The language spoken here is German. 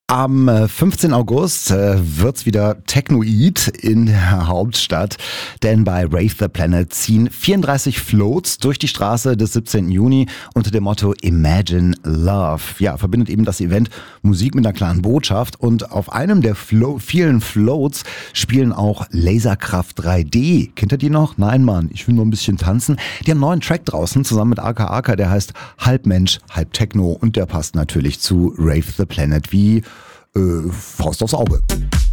Am 15. August wird's wieder technoid in der Hauptstadt, denn bei Rave the Planet ziehen 34 Floats durch die Straße des 17. Juni unter dem Motto Imagine Love. Ja, verbindet eben das Event Musik mit einer klaren Botschaft und auf einem der vielen Floats spielen auch Laserkraft 3D. Kennt ihr die noch? Nein, Mann, ich will nur ein bisschen tanzen. Die haben einen neuen Track draußen zusammen mit Aka Aka, der heißt Halb Mensch, Halb Techno und der passt natürlich zu Rave the Planet wie Faust aufs Auge.